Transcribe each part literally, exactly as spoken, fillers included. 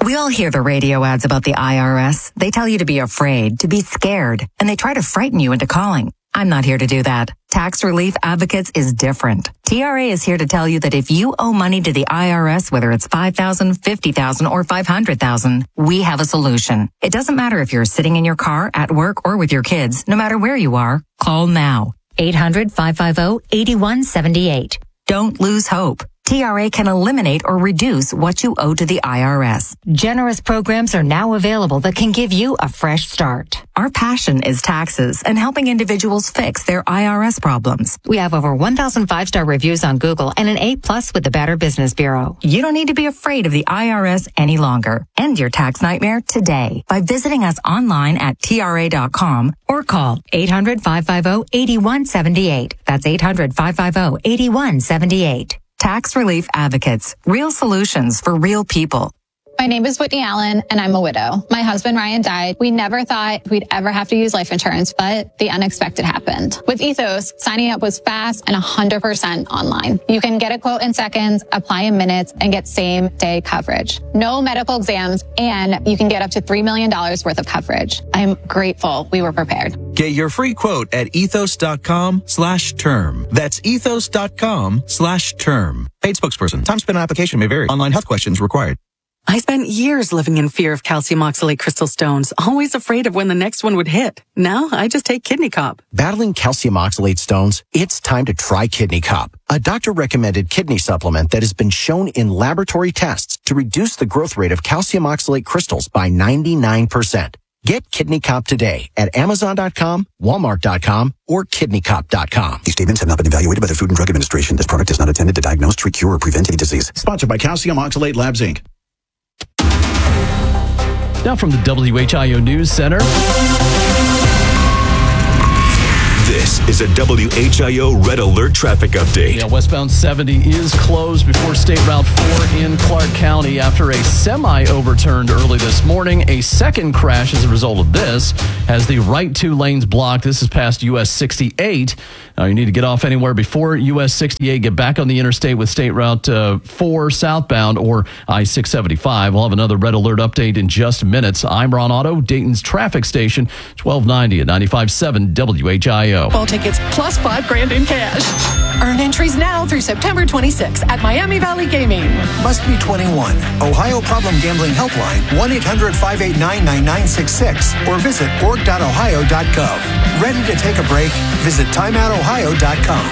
We all hear the radio ads about the I R S. They tell you to be afraid, to be scared, and they try to frighten you into calling. I'm not here to do that. Tax Relief Advocates is different. T R A is here to tell you that if you owe money to the I R S, whether it's five thousand dollars, fifty thousand dollars, or five hundred thousand dollars, we have a solution. It doesn't matter if you're sitting in your car, at work, or with your kids. No matter where you are, call now. eight hundred, five five zero, eight one seven eight. Don't lose hope. T R A can eliminate or reduce what you owe to the I R S. Generous programs are now available that can give you a fresh start. Our passion is taxes and helping individuals fix their I R S problems. We have over one thousand five-star reviews on Google and an A plus with the Better Business Bureau. You don't need to be afraid of the I R S any longer. End your tax nightmare today by visiting us online at T R A dot com or call eight hundred, five five zero, eight one seven eight. That's eight hundred, five five zero, eight one seven eight. Tax Relief Advocates. Real solutions for real people. My name is Whitney Allen, and I'm a widow. My husband, Ryan, died. We never thought we'd ever have to use life insurance, but the unexpected happened. With Ethos, signing up was fast and one hundred percent online. You can get a quote in seconds, apply in minutes, and get same-day coverage. No medical exams, and you can get up to three million dollars worth of coverage. I'm grateful we were prepared. Get your free quote at ethos.com slash term. That's ethos.com slash term. Paid spokesperson. Time spent on application may vary. Online health questions required. I spent years living in fear of calcium oxalate crystal stones, always afraid of when the next one would hit. Now I just take Kidney Cop. Battling calcium oxalate stones? It's time to try Kidney Cop, a doctor-recommended kidney supplement that has been shown in laboratory tests to reduce the growth rate of calcium oxalate crystals by ninety-nine percent. Get Kidney Cop today at amazon dot com, walmart dot com, or kidney cop dot com. These statements have not been evaluated by the Food and Drug Administration. This product is not intended to diagnose, treat, cure, or prevent any disease. Sponsored by Calcium Oxalate Labs, Incorporated. Now from the W H I O News Center. This is a W H I O Red Alert traffic update. Yeah, westbound seventy is closed before State Route four in Clark County after a semi overturned early this morning. A second crash as a result of this has the right two lanes blocked. This is past U S sixty-eight. Now you need to get off anywhere before U S sixty-eight. Get back on the interstate with State Route uh, four southbound or I six seventy-five. We'll have another Red Alert update in just minutes. I'm Ron Otto, Dayton's traffic station, twelve ninety at ninety-five point seven W H I O. Ball tickets plus five grand in cash. Earn entries now through September twenty-sixth at Miami Valley Gaming. Must be twenty-one. Ohio Problem Gambling Helpline, one eight hundred, five eight nine, nine nine six six, or visit org dot ohio dot gov. Ready to take a break? Visit time out ohio dot com.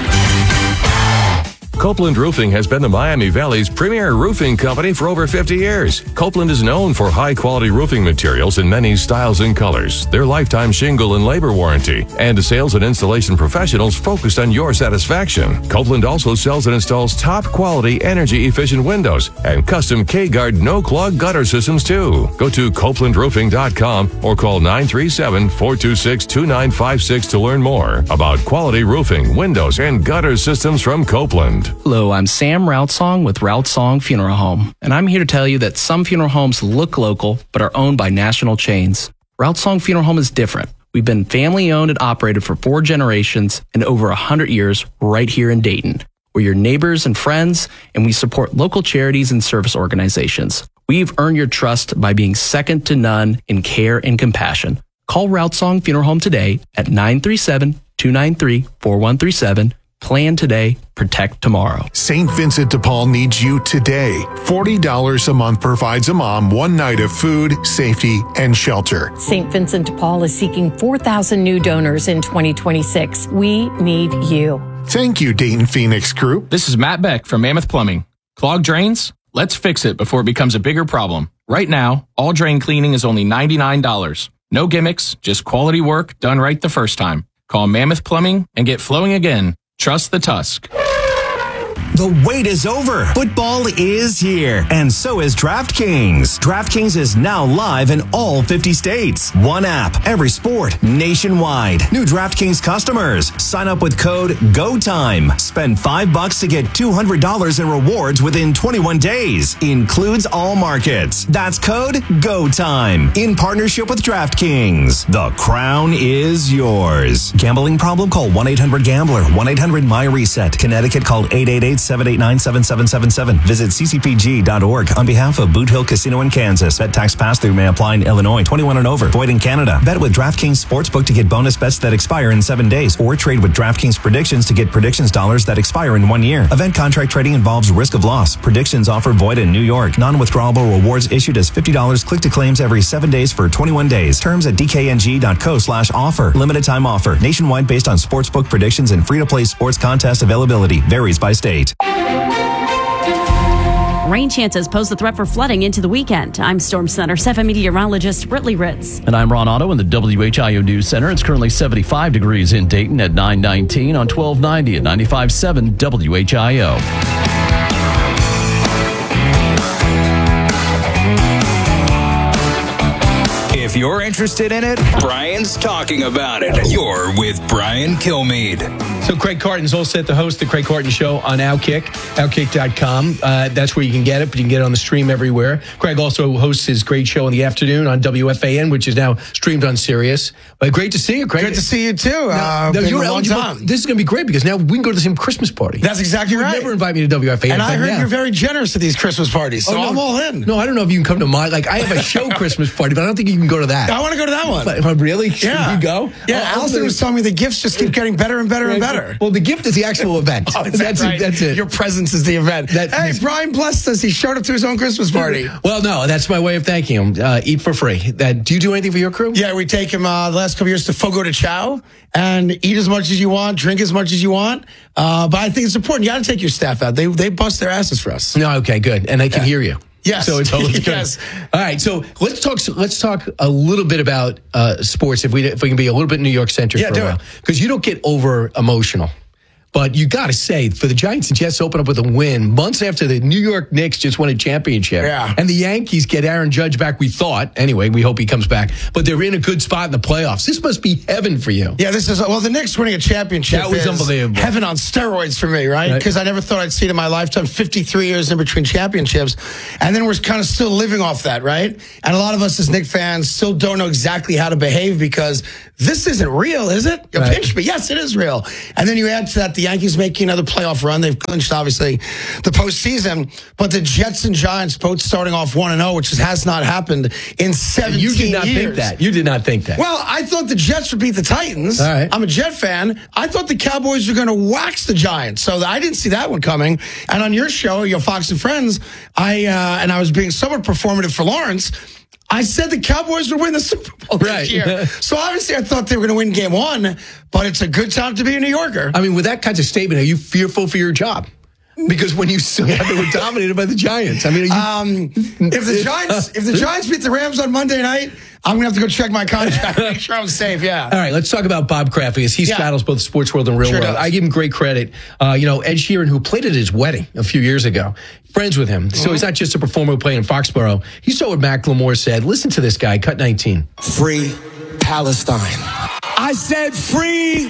Copeland Roofing has been the Miami Valley's premier roofing company for over fifty years. Copeland is known for high-quality roofing materials in many styles and colors, their lifetime shingle and labor warranty, and sales and installation professionals focused on your satisfaction. Copeland also sells and installs top-quality, energy-efficient windows and custom K-Guard no-clog gutter systems, too. Go to copeland roofing dot com or call nine three seven, four two six, two nine five six to learn more about quality roofing, windows, and gutter systems from Copeland. Hello, I'm Sam Routsong with Routsong Funeral Home, and I'm here to tell you that some funeral homes look local but are owned by national chains. Routsong Funeral Home is different. We've been family owned and operated for four generations and over one hundred years right here in Dayton. We're your neighbors and friends, and we support local charities and service organizations. We've earned your trust by being second to none in care and compassion. Call Routsong Funeral Home today at nine three seven, two nine three, four one three seven. Plan today, protect tomorrow. Saint Vincent de Paul needs you today. forty dollars a month provides a mom one night of food, safety, and shelter. Saint Vincent de Paul is seeking four thousand new donors in twenty twenty-six. We need you. Thank you, Dayton Phoenix Group. This is Matt Beck from Mammoth Plumbing. Clogged drains? Let's fix it before it becomes a bigger problem. Right now, all drain cleaning is only ninety-nine dollars. No gimmicks, just quality work done right the first time. Call Mammoth Plumbing and get flowing again. Trust the Tusk. The wait is over. Football is here, and so is DraftKings. DraftKings is now live in all fifty states. One app, every sport, nationwide. New DraftKings customers, sign up with code GOTIME. Spend five bucks to get two hundred dollars in rewards within twenty-one days. Includes all markets. That's code GOTIME. In partnership with DraftKings. The crown is yours. Gambling problem? Call one eight hundred gambler. one eight hundred my reset. Connecticut, call eight eight eight eight, seven eight nine, seven seven seven seven. Visit c c p g dot org on behalf of Boot Hill Casino in Kansas. Bet tax pass-through may apply in Illinois. twenty-one and over. Void in Canada. Bet with DraftKings Sportsbook to get bonus bets that expire in seven days. Or trade with DraftKings Predictions to get predictions dollars that expire in one year. Event contract trading involves risk of loss. Predictions offer void in New York. Non-withdrawable rewards issued as fifty dollars click to claims every seven days for twenty-one days. Terms at d k n g dot co slash offer. Limited time offer. Nationwide based on sportsbook predictions and free-to-play sports contest availability. Varies by state. Rain chances pose a threat for flooding into the weekend. I'm Storm Center seven meteorologist Britley Ritz. And I'm Ron Otto in the W H I O News Center. It's currently seventy-five degrees in Dayton at nine nineteen on twelve ninety at ninety-five point seven W H I O. If you're interested in it, Brian's talking about it. You're with Brian Kilmeade. So Craig Carton's all set to host the Craig Carton Show on Outkick, outkick dot com. Uh, that's where you can get it, but you can get it on the stream everywhere. Craig also hosts his great show in the afternoon on W F A N, which is now streamed on Sirius. But great to see you, Craig. Great to see you, too. Now, uh, now, been you're a long eligible. time. This is going to be great because now we can go to the same Christmas party. That's exactly you right. You never invite me to W F A N. And I heard now. you're very generous at these Christmas parties, so oh, no, I'm all in. No, I don't know if you can come to my, like, I have a show Christmas party, but I don't think you can go to that. I want to go to that one. But, really? Yeah. Should you go? Yeah, oh, Allison was telling me the gifts just keep getting better and better and better. Well, the gift is the actual event. Oh, that's, that's, right. it, that's it. Your presence is the event. That, hey, Brian blessed us. He showed up to his own Christmas party. Well, no, that's my way of thanking him. Uh, eat for free. That, do you do anything for your crew? Yeah, we take him uh, the last couple years to Fogo de Chao and eat as much as you want, drink as much as you want. Uh, but I think it's important. You got to take your staff out. They they bust their asses for us. No, okay, good. And they can yeah. hear you. Yes. So it's always good. Yes. All right. So let's talk. Let's talk a little bit about uh, sports. If we if we can be a little bit New York centric yeah, for do a while, it. because you don't get over emotional. But you got to say, for the Giants and Jets to open up with a win months after the New York Knicks just won a championship, yeah. and the Yankees get Aaron Judge back, we thought. Anyway, we hope he comes back. But they're in a good spot in the playoffs. This must be heaven for you. Yeah, this is, well, the Knicks winning a championship that was is unbelievable. Heaven on steroids for me, right? Because right. I never thought I'd see it in my lifetime, fifty-three years in between championships. And then we're kind of still living off that, right? And a lot of us as Knicks fans still don't know exactly how to behave because this isn't real, is it? You right. pinch me. Yes, it is real. And then you add to that the Yankees making another playoff run. They've clinched, obviously, the postseason. But the Jets and Giants both starting off one and oh, which has not happened in seventeen years. You did not years. think that. You did not think that. Well, I thought the Jets would beat the Titans. All right. I'm a Jet fan. I thought the Cowboys were going to wax the Giants. So I didn't see that one coming. And on your show, your Fox and Friends, I uh, and I was being somewhat performative for Lawrence. I said the Cowboys would win the Super Bowl right. this year. So obviously I thought they were going to win game one, but it's a good time to be a New Yorker. I mean, with that kind of statement, are you fearful for your job? Because when you saw they were dominated by the Giants. I mean, you... um, if the Giants if the Giants beat the Rams on Monday night, I'm going to have to go check my contract, make sure I'm safe, yeah. All right, let's talk about Bob Kraft because he yeah. straddles both the sports world and real sure world. Does. I give him great credit. Uh, you know, Ed Sheeran, who played at his wedding a few years ago, friends with him. So mm-hmm. he's not just a performer who played in Foxborough. You saw what Macklemore said. Listen to this guy, cut nineteen. Free Palestine. I said free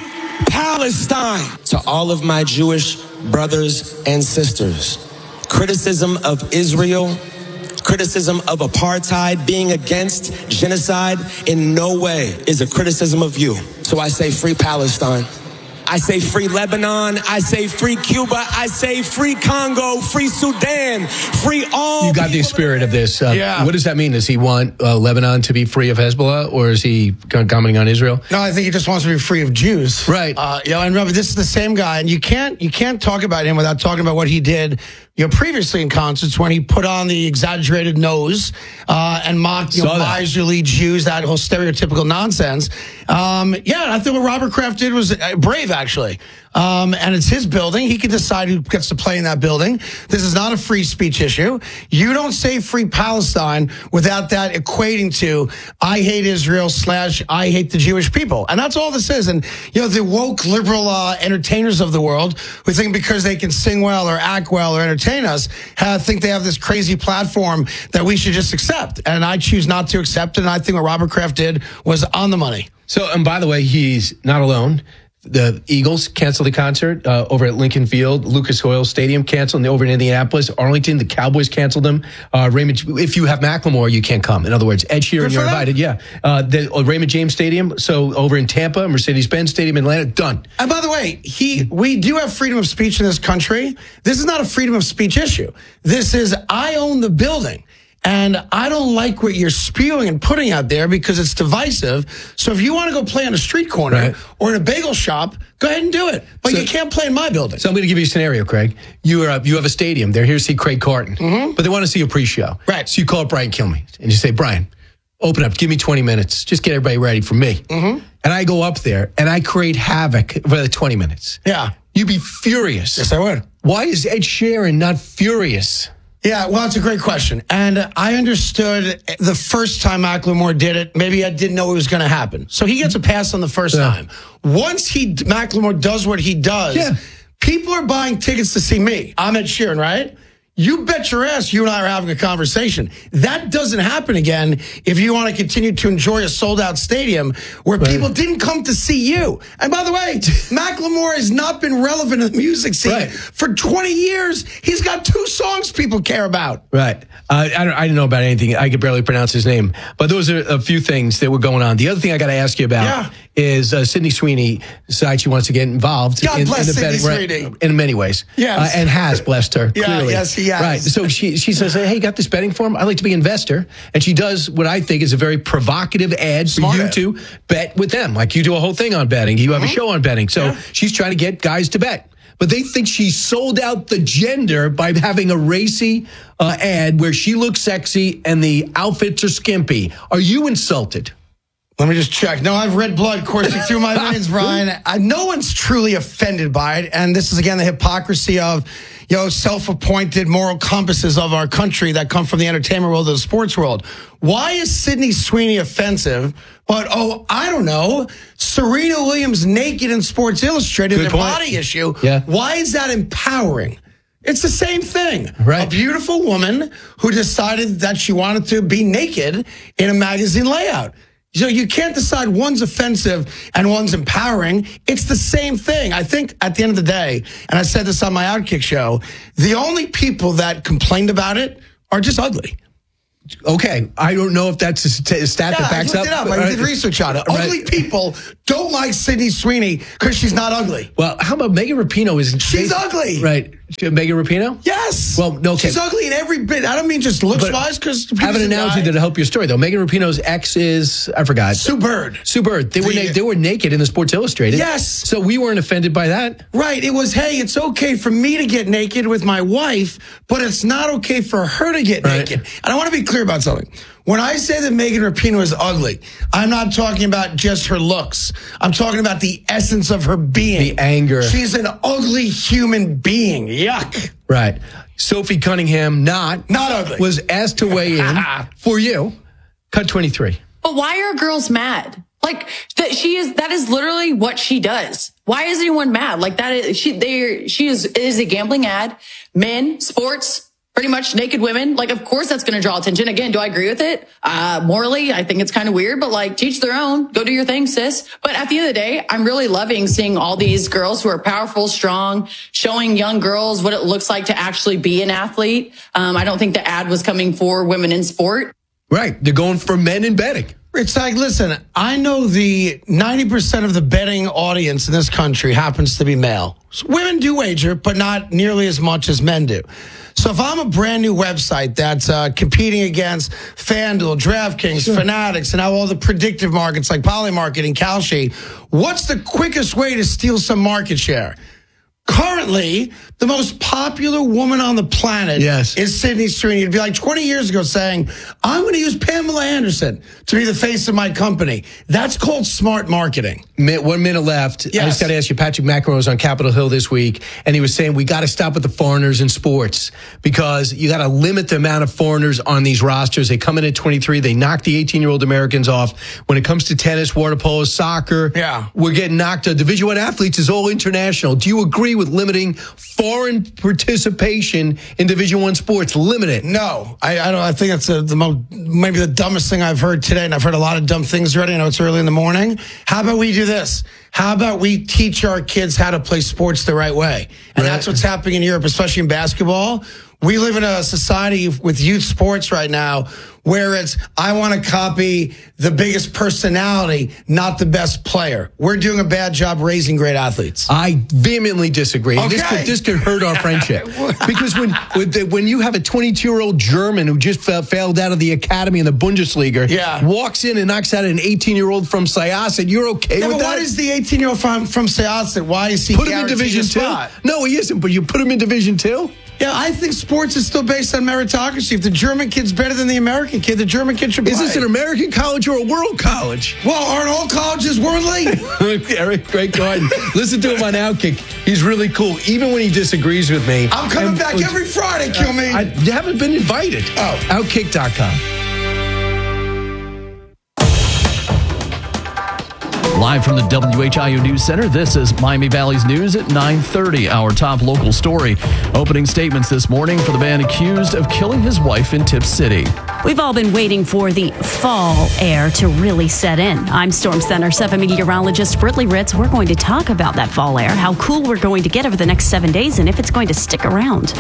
Palestine. To all of my Jewish brothers and sisters, criticism of Israel, criticism of apartheid, being against genocide in no way is a criticism of you. So I say free Palestine. I say free Lebanon. I say free Cuba. I say free Congo, free Sudan, free all. You got the spirit of this. Uh, yeah. What does that mean? Does he want uh, Lebanon to be free of Hezbollah, or is he commenting on Israel? No, I think he just wants to be free of Jews. Right. Uh, you know, and remember, this is the same guy, and you can't you can't talk about him without talking about what he did. You know, previously in concerts when he put on the exaggerated nose uh, and mocked you know, miserly Jews, that whole stereotypical nonsense. Um, yeah, I think what Robert Kraft did was brave, actually. Um, and it's his building. He can decide who gets to play in that building. This is not a free speech issue. You don't say free Palestine without that equating to I hate Israel slash I hate the Jewish people. And that's all this is. And, you know, the woke liberal uh, entertainers of the world who think because they can sing well or act well or entertain us, have, think they have this crazy platform that we should just accept. And I choose not to accept it. And I think what Robert Kraft did was on the money. So, and by the way, he's not alone. The Eagles canceled the concert uh, over at Lincoln Field. Lucas Oil Stadium canceled. And over in Indianapolis, Arlington, the Cowboys canceled them. Uh, Raymond, if you have Macklemore, you can't come. In other words, Ed Sheeran, you're invited. Yeah. Uh, the uh, Raymond James Stadium. So over in Tampa, Mercedes-Benz Stadium in Atlanta, done. And by the way, he we do have freedom of speech in this country. This is not a freedom of speech issue. This is, I own the building. And I don't like what you're spewing and putting out there because it's divisive. So if you want to go play on a street corner right. or in a bagel shop, go ahead and do it. But so, you can't play in my building. So I'm going to give you a scenario, Craig. You are you have a stadium. They're here to see Craig Carton. Mm-hmm. But they want to see a pre-show. Right. So you call up Brian Kilmeade and you say, Brian, open up. Give me twenty minutes. Just get everybody ready for me. Mm-hmm. And I go up there and I create havoc for the twenty minutes. Yeah. You'd be furious. Yes, I would. Why is Ed Sheeran not furious? Yeah, well, it's a great question. And I understood the first time Macklemore did it, maybe I didn't know it was going to happen. So he gets a pass on the first yeah. time. Once he Macklemore does what he does, yeah. people are buying tickets to see me. I'm Ed Sheeran, right? You bet your ass you and I are having a conversation. That doesn't happen again if you want to continue to enjoy a sold-out stadium where right. people didn't come to see you. And by the way, Macklemore has not been relevant in the music scene right. for twenty years. He's got two songs people care about. Right. Uh, I, don't, I didn't know about anything. I could barely pronounce his name. But those are a few things that were going on. The other thing I got to ask you about yeah. is uh, Sydney Sweeney decides she wants to get involved. God in, bless in the Sydney bet, Sweeney. In many ways. Yes. Uh, and has blessed her, yeah, clearly. Yes, he has. Right. So she she says, hey, got this betting form? I'd like to be an investor. And she does what I think is a very provocative ad Smart for you ad. to bet with them. Like you do a whole thing on betting. You have mm-hmm. a show on betting. So yeah. she's trying to get guys to bet. But they think she sold out the gender by having a racy uh, ad where she looks sexy and the outfits are skimpy. Are you insulted? Let me just check. No, I've red blood coursing through my veins, Brian. I, no one's truly offended by it. And this is, again, the hypocrisy of, you know, self-appointed moral compasses of our country that come from the entertainment world or the sports world. Why is Sydney Sweeney offensive? But, oh, I don't know, Serena Williams naked in Sports Illustrated, Good the point. body issue. Yeah. Why is that empowering? It's the same thing. Right. A beautiful woman who decided that she wanted to be naked in a magazine layout. So you can't decide one's offensive and one's empowering. It's the same thing. I think at the end of the day, and I said this on my Outkick show, the only people that complained about it are just ugly. Okay, I don't know if that's a st- stat yeah, that backs I looked up. it up. I did research on it. Right. Ugly people don't like Sydney Sweeney because she's not ugly. Well, how about Megan Rapinoe? Isn't she's ugly? Right, Megan Rapinoe? Yes. Well, no, okay. She's ugly in every bit. I don't mean just looks but wise because I have an analogy that'll help your story though. Megan Rapinoe's ex is I forgot. Sue Bird. Sue Bird. They the, were na- they were naked in the Sports Illustrated. Yes. So we weren't offended by that. Right. It was, hey, it's okay for me to get naked with my wife, but it's not okay for her to get right. naked. And I want to be clear about something. When I say that Megan Rapinoe is ugly, I'm not talking about just her looks. I'm talking about the essence of her being. The anger. She's an ugly human being. Yuck. Right. Sophie Cunningham, not. Not ugly. Was asked to weigh in for you. Cut twenty-three. But why are girls mad? Like that she is, that is literally what she does. Why is anyone mad? Like that is, she, they, she is, is a gambling ad. Men, sports, pretty much naked women. Like, of course that's going to draw attention. Again, do I agree with it? Uh, morally, I think it's kind of weird, but like teach their own. Go do your thing, sis. But at the end of the day, I'm really loving seeing all these girls who are powerful, strong, showing young girls what it looks like to actually be an athlete. Um, I don't think the ad was coming for women in sport. Right. They're going for men in betting. It's like, listen, I know the ninety percent of the betting audience in this country happens to be male. So women do wager, but not nearly as much as men do. So if I'm a brand new website that's uh, competing against FanDuel, DraftKings, sure. Fanatics, and now all the predictive markets like Polymarket and Kalshi, what's the quickest way to steal some market share? Currently, the most popular woman on the planet yes. is Sydney Sweeney. It'd be like twenty years ago saying, I'm going to use Pamela Anderson to be the face of my company. That's called smart marketing. One minute left. Yes. I just got to ask you, Patrick McEnroe was on Capitol Hill this week, and he was saying we got to stop with the foreigners in sports because you got to limit the amount of foreigners on these rosters. They come in at twenty-three. They knock the eighteen-year-old Americans off. When it comes to tennis, water polo, soccer, yeah. we're getting knocked. Division One athletes is all international. Do you agree with limiting foreign foreign participation in Division One sports. Limit it. No, I, I don't. I think that's the, the most, maybe the dumbest thing I've heard today, and I've heard a lot of dumb things already. I know it's early in the morning. How about we do this? How about we teach our kids how to play sports the right way? And right. That's what's happening in Europe, especially in basketball. We live in a society with youth sports right now where it's, I want to copy the biggest personality, not the best player. We're doing a bad job raising great athletes. I vehemently disagree. Okay. This could, this could hurt our friendship. Because when when you have a twenty-two-year-old German who just fell, failed out of the academy in the Bundesliga, yeah. walks in and knocks out an eighteen-year-old from Syosset, you're okay yeah, with but that? What is the eighteen-year-old from, from Syosset? Why is he Put him in Division Two? Spot? No, he isn't, but you put him in Division Two? Yeah, I think sports is still based on meritocracy. If the German kid's better than the American kid, the German kid should play. Is this an American college or a world college? Well, aren't all colleges worldly? Eric Greg Garden. Listen to him on Outkick. He's really cool, even when he disagrees with me. I'm coming and, back uh, every Friday, kill me. I, you haven't been invited. Oh. Outkick dot com. Live from the W H I O News Center, this is Miami Valley's News at nine thirty. Our top local story. Opening statements this morning for the man accused of killing his wife in Tipp City. We've all been waiting for the fall air to really set in. I'm Storm Center seven meteorologist Britley Ritz. We're going to talk about that fall air, how cool we're going to get over the next seven days, and if it's going to stick around.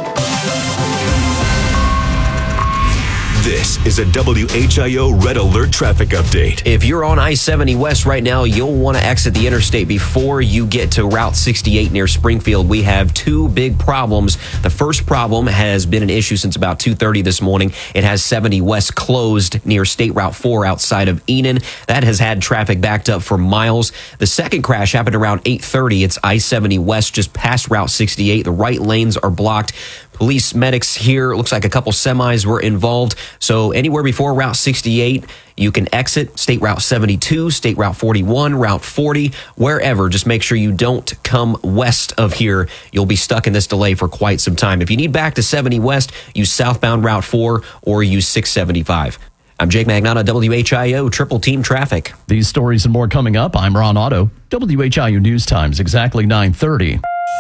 This is a W H I O Red Alert traffic update. If you're on I seventy West right now, you'll want to exit the interstate before you get to Route sixty-eight near Springfield. We have two big problems. The first problem has been an issue since about two thirty this morning. It has seventy West closed near State Route four outside of Enon. That has had traffic backed up for miles. The second crash happened around eight thirty. It's I seventy West just past Route sixty-eight. The right lanes are blocked. Police medics here, looks like a couple semis were involved. So anywhere before Route sixty-eight, you can exit State Route seventy-two, State Route forty-one, Route forty, wherever. Just make sure you don't come west of here. You'll be stuck in this delay for quite some time. If you need back to seventy West, use southbound Route four or use six seventy-five. I'm Jake Magnotta, W H I O Triple Team Traffic. These stories and more coming up. I'm Ron Otto, W H I O News Times, exactly nine thirty.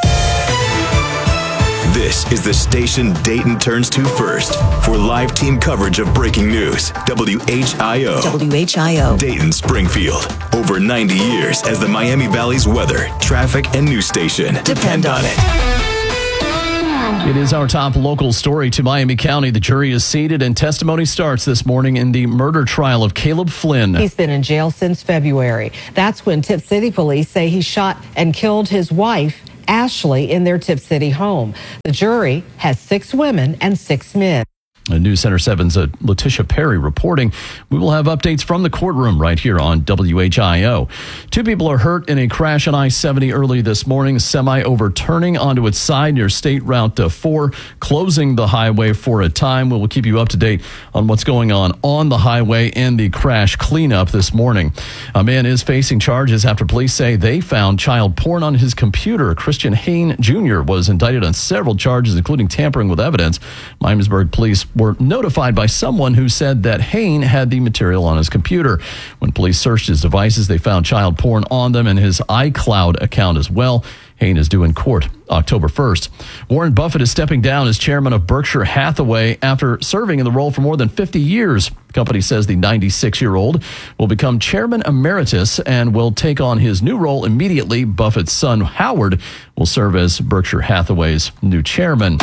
This is the station Dayton turns to first for live team coverage of breaking news. W H I O. W H I O. Dayton, Springfield. Over ninety years as the Miami Valley's weather, traffic, and news station. Depend on it. It is our top local story to Miami County. The jury is seated and testimony starts this morning in the murder trial of Caleb Flynn. He's been in jail since February. That's when Tipp City police say he shot and killed his wife, Ashley, in their Tipp City home. The jury has six women and six men. News Center seven's uh, Letitia Perry reporting. We will have updates from the courtroom right here on W H I O. Two people are hurt in a crash on I seventy early this morning. Semi overturning onto its side near State Route four, closing the highway for a time. We will keep you up to date on what's going on on the highway and the crash cleanup this morning. A man is facing charges after police say they found child porn on his computer. Christian Hain Junior was indicted on several charges, including tampering with evidence. Miamisburg police were notified by someone who said that Hain had the material on his computer. When police searched his devices, they found child porn on them and his iCloud account as well. Hain is due in court October first. Warren Buffett is stepping down as chairman of Berkshire Hathaway after serving in the role for more than fifty years. The company says the ninety-six-year-old will become chairman emeritus and will take on his new role immediately. Buffett's son, Howard, will serve as Berkshire Hathaway's new chairman.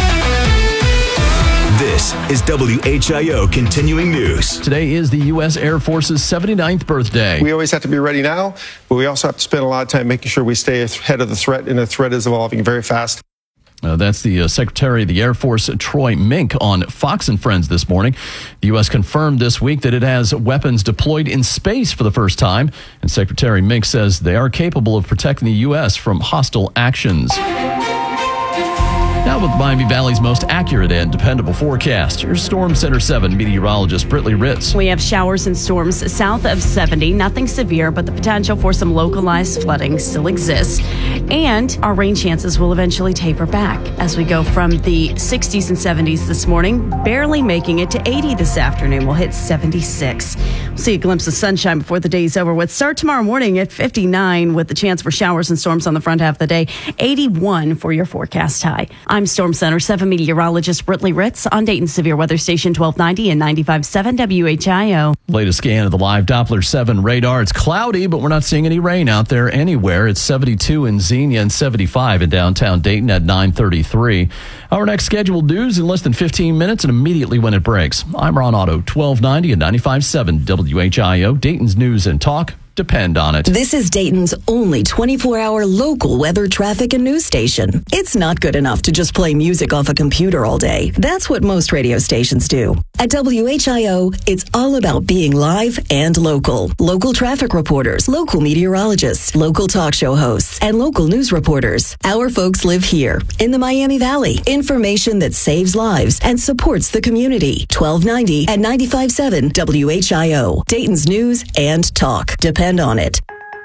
This is W H I O Continuing News. Today is the U S Air Force's seventy-ninth birthday. We always have to be ready now, but we also have to spend a lot of time making sure we stay ahead of the threat, and the threat is evolving very fast. Uh, that's the uh, Secretary of the Air Force, Troy Mink, on Fox and Friends this morning. The U S confirmed this week that it has weapons deployed in space for the first time, and Secretary Mink says they are capable of protecting the U S from hostile actions. Now with Miami Valley's most accurate and dependable forecast, here's Storm Center seven meteorologist Britley Ritz. We have showers and storms south of seventy, nothing severe, but the potential for some localized flooding still exists. And our rain chances will eventually taper back as we go from the sixties and seventies this morning, barely making it to eighty this afternoon. We'll hit seventy-six. We'll see a glimpse of sunshine before the day's over with. Start tomorrow morning at fifty-nine with the chance for showers and storms on the front half of the day. eighty-one for your forecast high. I'm Storm Center seven meteorologist Britley Ritz on Dayton's Severe Weather Station twelve ninety and ninety-five point seven W H I O. Latest scan of the live Doppler seven radar. It's cloudy, but we're not seeing any rain out there anywhere. It's seventy-two in Xenia and seventy-five in downtown Dayton at nine thirty-three. Our next scheduled news in less than fifteen minutes and immediately when it breaks. I'm Ron Otto, twelve ninety and ninety-five point seven W H I O. Dayton's news and talk. Depend on it. This is Dayton's only twenty-four hour local weather, traffic, and news station. It's not good enough to just play music off a computer all day. That's what most radio stations do. At W H I O, it's all about being live and local. Local traffic reporters, local meteorologists, local talk show hosts, and local news reporters. Our folks live here in the Miami Valley. Information that saves lives and supports the community. twelve ninety and ninety-five point seven W H I O. Dayton's news and talk. Depend on it.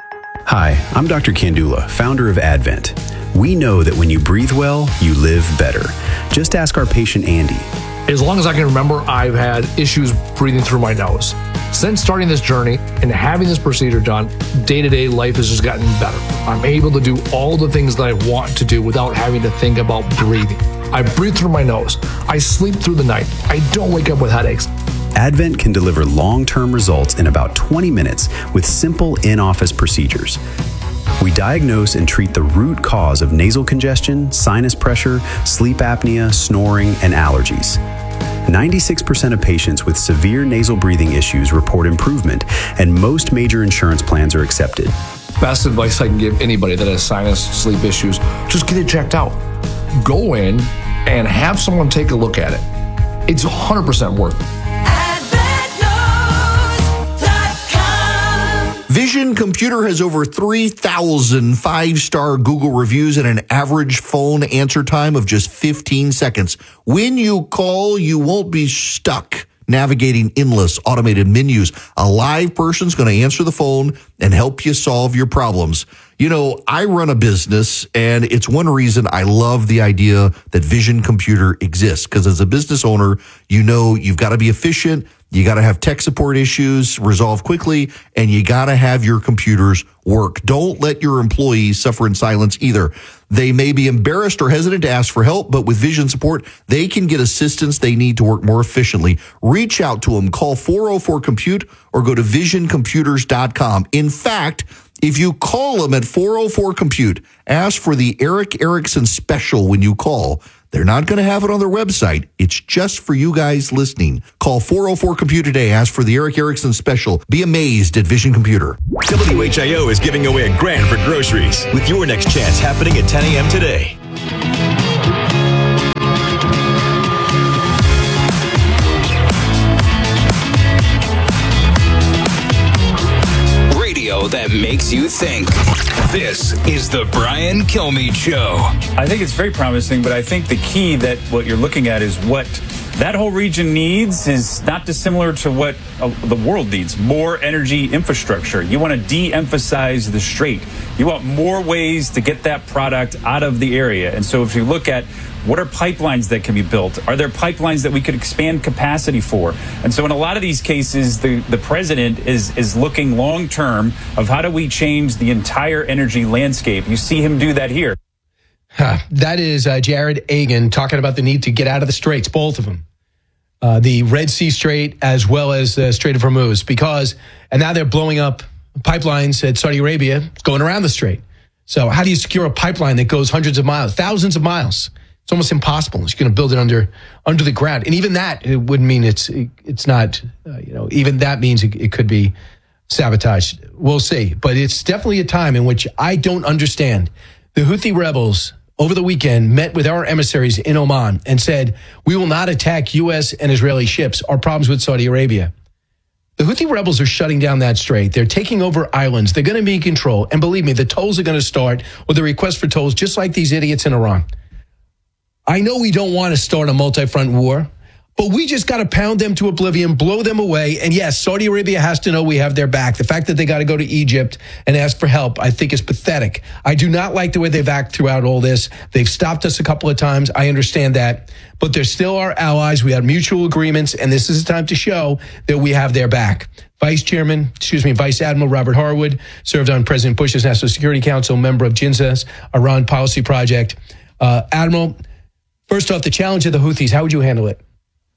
Hi, I'm Doctor Kandula, founder of Advent. We know that when you breathe well, you live better. Just ask our patient Andy. As long as I can remember, I've had issues breathing through my nose. Since starting this journey and having this procedure done, day-to-day life has just gotten better. I'm able to do all the things that I want to do without having to think about breathing. I breathe through my nose. I sleep through the night. I don't wake up with headaches. Advent can deliver long-term results in about twenty minutes with simple in-office procedures. We diagnose and treat the root cause of nasal congestion, sinus pressure, sleep apnea, snoring, and allergies. ninety-six percent of patients with severe nasal breathing issues report improvement, and most major insurance plans are accepted. Best advice I can give anybody that has sinus sleep issues, just get it checked out. Go in and have someone take a look at it. It's one hundred percent worth it. Vision Computer has over three thousand five-star Google reviews and an average phone answer time of just fifteen seconds. When you call, you won't be stuck navigating endless automated menus. A live person's going to answer the phone and help you solve your problems. You know, I run a business, and it's one reason I love the idea that Vision Computer exists, because as a business owner, you know you've got to be efficient, you got to have tech support issues resolved quickly, and you got to have your computers work. Don't let your employees suffer in silence either. They may be embarrassed or hesitant to ask for help, but with Vision support, they can get assistance they need to work more efficiently. Reach out to them. Call four oh four compute or go to vision computers dot com. In fact, if you call them at four oh four compute, ask for the Eric Erickson special when you call. They're not going to have it on their website. It's just for you guys listening. Call four oh four compute today. Ask for the Eric Erickson special. Be amazed at Vision Computer. W H I O is giving away a grand for groceries with your next chance happening at ten a.m. today. That makes you think. This is the Brian Kilmeade Show. I think it's very promising, but I think the key that what you're looking at is what that whole region needs is not dissimilar to what uh, the world needs. More energy infrastructure. You want to de-emphasize the strait. You want more ways to get that product out of the area. And so if you look at what are pipelines that can be built? Are there pipelines that we could expand capacity for? And so in a lot of these cases, the, the president is, is looking long term of how do we change the entire energy landscape. You see him do that here. Huh. That is uh, Jared Agan talking about the need to get out of the straits, both of them. Uh, the Red Sea Strait as well as the Strait of Hormuz, because, and now they're blowing up pipelines at Saudi Arabia going around the strait. So how do you secure a pipeline that goes hundreds of miles, thousands of miles? It's almost impossible. You're going to build it under under the ground, and even that it wouldn't mean it's it's not. Uh, you know, even that means it, it could be sabotaged. We'll see, but it's definitely a time in which I don't understand. The Houthi rebels over the weekend met with our emissaries in Oman and said, "We will not attack U S and Israeli ships. Our problems with Saudi Arabia." The Houthi rebels are shutting down that strait. They're taking over islands. They're going to be in control, and believe me, the tolls are going to start with a request for tolls, just like these idiots in Iran. I know we don't want to start a multi-front war, but we just got to pound them to oblivion, blow them away. And yes, Saudi Arabia has to know we have their back. The fact that they got to go to Egypt and ask for help, I think is pathetic. I do not like the way they've acted throughout all this. They've stopped us a couple of times. I understand that. But they're still our allies. We have mutual agreements, and this is the time to show that we have their back. Vice Chairman, excuse me, Vice Admiral Robert Harwood served on President Bush's National Security Council, member of JINSA's Iran Policy Project. Uh, Admiral, first off, the challenge of the Houthis, how would you handle it?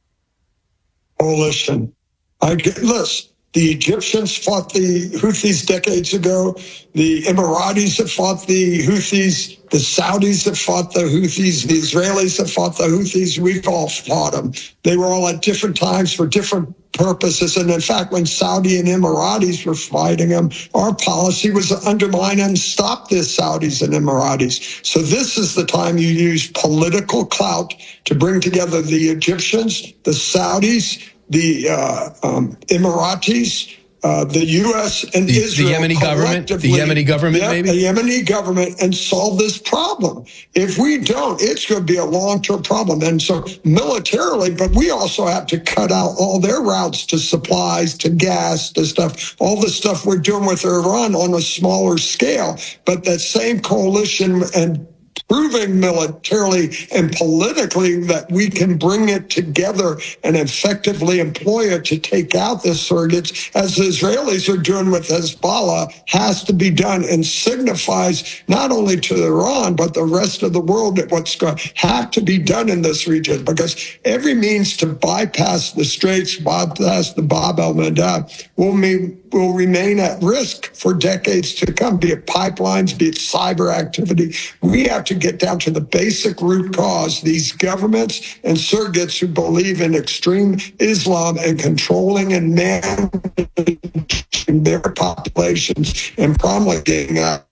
Coalition. I get, listen, the Egyptians fought the Houthis decades ago. The Emiratis have fought the Houthis. The Saudis have fought the Houthis. The Israelis have fought the Houthis. We've all fought them. They were all at different times for different purposes. And in fact, when Saudi and Emiratis were fighting them, our policy was to undermine and stop the Saudis and Emiratis. So this is the time you use political clout to bring together the Egyptians, the Saudis, the uh, um, Emiratis, uh, the U S and the, Israel. The Yemeni government, the Yemeni government, yeah, maybe? The Yemeni government, and solve this problem. If we don't, it's going to be a long-term problem. And so militarily, but we also have to cut out all their routes to supplies, to gas, to stuff, all the stuff we're doing with Iran on a smaller scale. But that same coalition and proving militarily and politically that we can bring it together and effectively employ it to take out the surrogates, as the Israelis are doing with Hezbollah, has to be done and signifies not only to Iran, but the rest of the world that what's going to have to be done in this region, because every means to bypass the straits, bypass the Bab el-Mandeb will mean will remain at risk for decades to come, be it pipelines, be it cyber activity. We have to get down to the basic root cause. These governments and surrogates who believe in extreme Islam and controlling and managing their populations and promulgating that.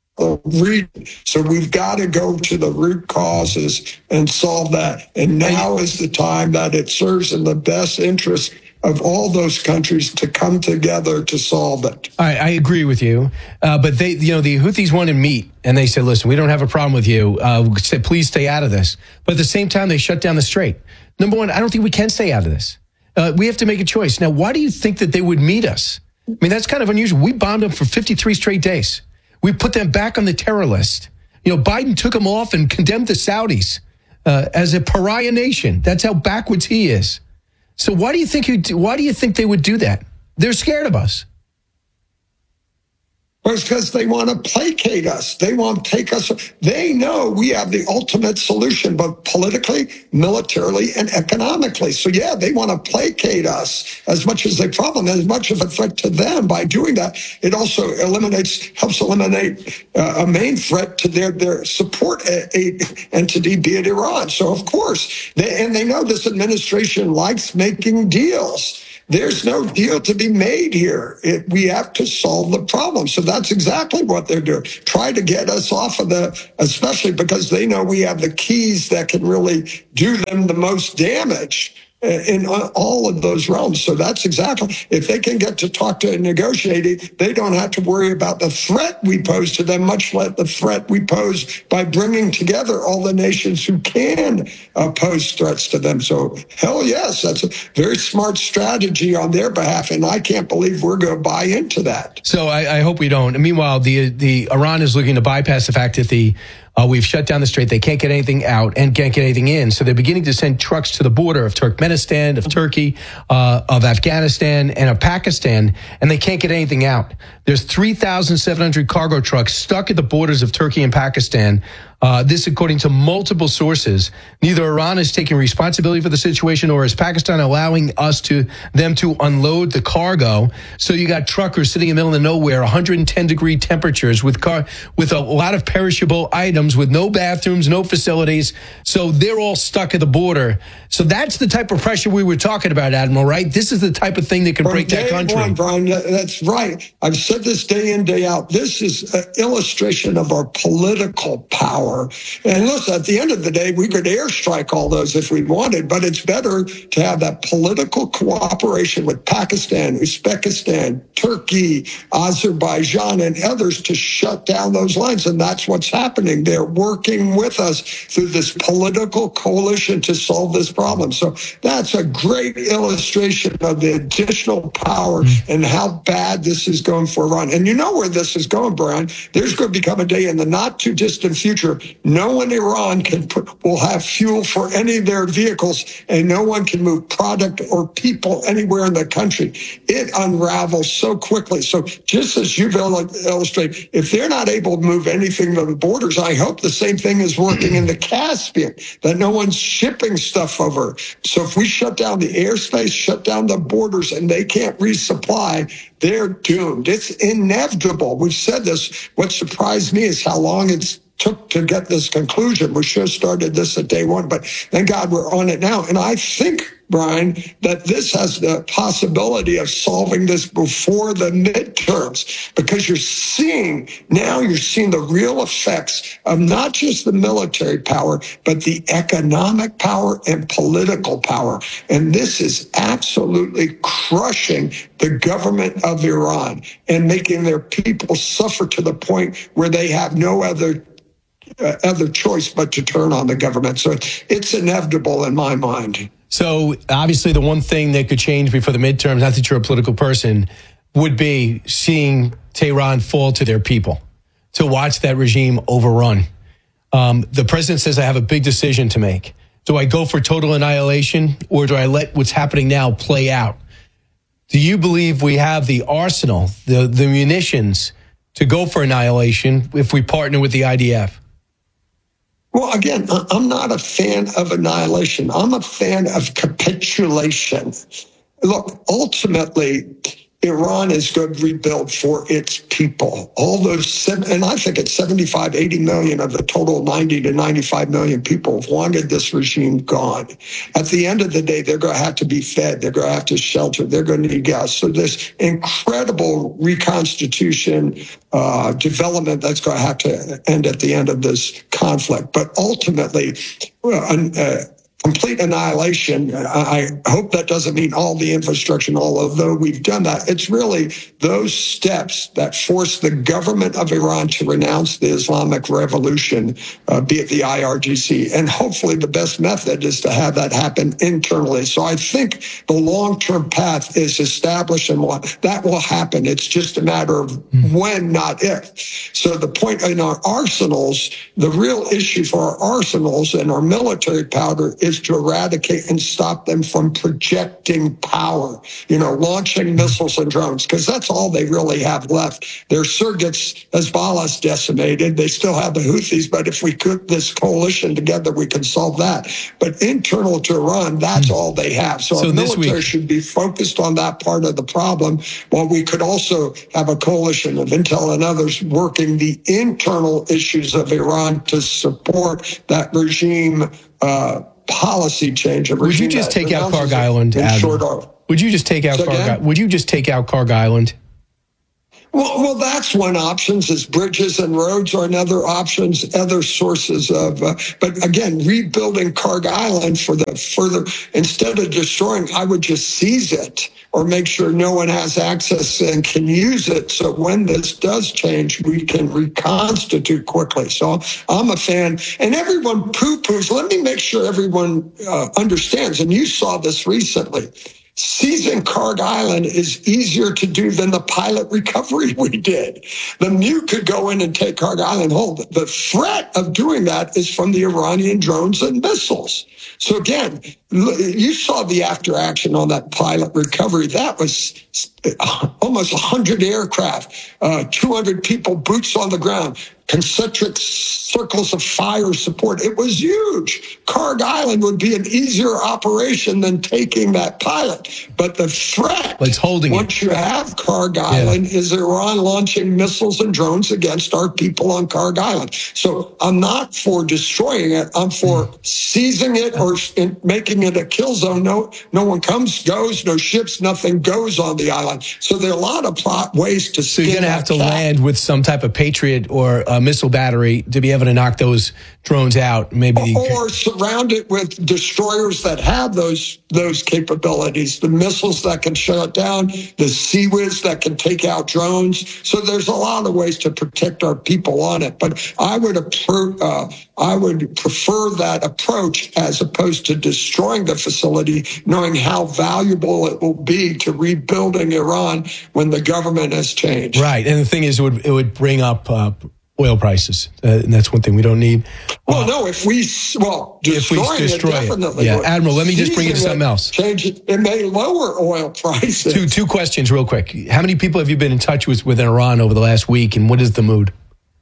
So we've got to go to the root causes and solve that. And now is the time that it serves in the best interest of all those countries to come together to solve it. I, I agree with you, uh, but they, you know, the Houthis wanted meat, and they said, "Listen, we don't have a problem with you. Uh, said, please stay out of this." But at the same time, they shut down the strait. Number one, I don't think we can stay out of this. Uh, we have to make a choice. Now, why do you think that they would meet us? I mean, that's kind of unusual. We bombed them for fifty-three straight days. We put them back on the terror list. You know, Biden took them off and condemned the Saudis uh, as a pariah nation. That's how backwards he is. So why do you think you, why do you think they would do that? They're scared of us. Well, it's because they want to placate us. They want to take us. They know we have the ultimate solution, both politically, militarily, and economically. So, yeah, they want to placate us as much as a problem, as much of a threat to them. By doing that, it also eliminates, helps eliminate uh, a main threat to their, their support a, a entity, be it Iran. So, of course, they, and they know this administration likes making deals. There's no deal to be made here. It, we have to solve the problem. So that's exactly what they're doing. Try to get us off of the, especially because they know we have the keys that can really do them the most damage in all of those realms. So that's exactly, if they can get to talk to and negotiate, they don't have to worry about the threat we pose to them, much less the threat we pose by bringing together all the nations who can uh, pose threats to them. So hell yes, that's a very smart strategy on their behalf. And I can't believe we're going to buy into that. So I, I hope we don't. Meanwhile, the, the Iran is looking to bypass the fact that the Uh, we've shut down the strait. They can't get anything out and can't get anything in. So they're beginning to send trucks to the border of Turkmenistan, of Turkey, uh, of Afghanistan, and of Pakistan, and they can't get anything out. There's three thousand seven hundred cargo trucks stuck at the borders of Turkey and Pakistan. Uh, this, according to multiple sources. Neither Iran is taking responsibility for the situation, or is Pakistan allowing us to them to unload the cargo. So you got truckers sitting in the middle of nowhere, one hundred ten degree temperatures with car with a lot of perishable items, with no bathrooms, no facilities. So they're all stuck at the border. So that's the type of pressure we were talking about, Admiral, right? This is the type of thing that can From break that day country. One, Brian, that's right. I've said this day in, day out. This is an illustration of our political power. power. And listen, at the end of the day, we could airstrike all those if we wanted, but it's better to have that political cooperation with Pakistan, Uzbekistan, Turkey, Azerbaijan, and others to shut down those lines. And that's what's happening. They're working with us through this political coalition to solve this problem. So that's a great illustration of the additional power and how bad this is going for Iran. And you know where this is going, Brian. There's going to become a day in the not too distant future. No one in Iran can put, will have fuel for any of their vehicles, and no one can move product or people anywhere in the country. It unravels so quickly. So just as you've illustrated, if they're not able to move anything to the borders, I hope the same thing is working in the Caspian, that no one's shipping stuff over. So if we shut down the airspace, shut down the borders, and they can't resupply, they're doomed. It's inevitable. We've said this. What surprised me is how long it's took to get this conclusion. We should have started this at day one, but thank God we're on it now. And I think, Brian, that this has the possibility of solving this before the midterms, because you're seeing, now you're seeing the real effects of not just the military power, but the economic power and political power. And this is absolutely crushing the government of Iran and making their people suffer to the point where they have no other uh, other choice but to turn on the government. So it's inevitable in my mind. So obviously the one thing that could change before the midterms, not that you're a political person, would be seeing Tehran fall to their people, to watch that regime overrun. Um, the president says, I have a big decision to make. Do I go for total annihilation, or do I let what's happening now play out? Do you believe we have the arsenal, the, the munitions to go for annihilation if we partner with the I D F? Well, again, I'm not a fan of annihilation. I'm a fan of capitulation. Look, ultimately, Iran is going to rebuild for its people. All those, and I think it's seventy-five, eighty million of the total ninety to ninety-five million people have wanted this regime gone. At the end of the day, they're going to have to be fed. They're going to have to shelter. They're going to need gas. So this incredible reconstitution uh, development that's going to have to end at the end of this conflict. But ultimately, uh, uh, complete annihilation, I hope that doesn't mean all the infrastructure, although we've done that. It's really those steps that force the government of Iran to renounce the Islamic Revolution, uh, be it the I R G C. And hopefully the best method is to have that happen internally. So I think the long-term path is established, and that will happen. It's just a matter of when, not if. So the point in our arsenals, the real issue for our arsenals and our military powder is is to eradicate and stop them from projecting power, you know, launching missiles and drones, because that's all they really have left. Their surrogates, Hezbollah's decimated. They still have the Houthis, but if we put this coalition together, we can solve that. But internal to Iran, that's all they have. So, so our military week- should be focused on that part of the problem, while we could also have a coalition of Intel and others working the internal issues of Iran to support that regime uh, policy change. Would you just take out Karg Island? Would you just take out Karg? Would you just take out Karg Island? Well, well, that's one option. Is bridges and roads are another options, other sources of. Uh, but again, rebuilding Karg Island for the further, instead of destroying, I would just seize it or make sure no one has access and can use it. So when this does change, we can reconstitute quickly. So I'm a fan, and everyone poo-poos. Let me make sure everyone uh, understands. And you saw this recently. Seizing Karg Island is easier to do than the pilot recovery we did. The M U could go in and take Karg Island whole. The threat of doing that is from the Iranian drones and missiles. So again, you saw the after action on that pilot recovery. That was almost one hundred aircraft, uh, two hundred people, boots on the ground, concentric circles of fire support. It was huge. Karg Island would be an easier operation than taking that pilot. But the threat, it's holding once it. you have Karg Island, yeah. is Iran launching missiles and drones against our people on Karg Island. So I'm not for destroying it. I'm for mm. seizing it or making it a kill zone. No, no one comes, goes, no ships, nothing goes on the island. So there are a lot of plot ways to. So you're going to have to cat. land with some type of Patriot or uh, uh, missile battery to be able to knock those drones out. Maybe or surround it with destroyers that have those those capabilities, the missiles that can shut it down, the Sea-Wiz that can take out drones. So there's a lot of ways to protect our people on it. But I would uh, I would prefer that approach as opposed to destroying the facility, knowing how valuable it will be to rebuilding Iran when the government has changed. Right, and the thing is, it would it would bring up uh, oil prices, uh, and that's one thing we don't need. Well, uh, no, if we well destroying if we destroy it, definitely. It. Yeah, would. Admiral, let me just bring you to something else. Change it. It may lower oil prices. Two two questions, real quick. How many people have you been in touch with with Iran over the last week, and what is the mood?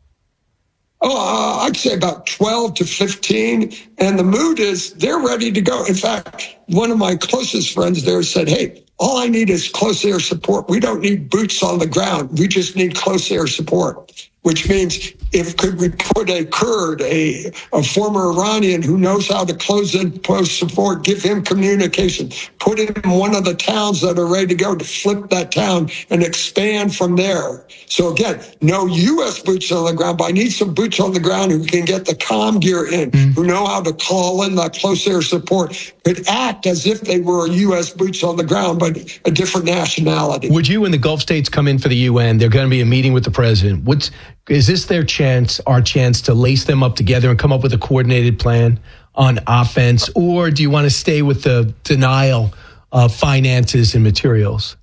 Oh, uh, I'd say about twelve to fifteen. And the mood is they're ready to go. In fact, one of my closest friends there said, hey, all I need is close air support. We don't need boots on the ground. We just need close air support, which means if could we put a Kurd, a, a former Iranian who knows how to close in post support, give him communication, put him in one of the towns that are ready to go to flip that town and expand from there. So again, no U S boots on the ground, but I need some boots on the ground who can get the comm gear in, mm. who know how to call in that close air support, could act as if they were U S boots on the ground, but a different nationality. Would you and the Gulf states come in for the U N? They're going to be a meeting with the president. What's, is this their chance, our chance to lace them up together and come up with a coordinated plan on offense? Or do you want to stay with the denial of finances and materials?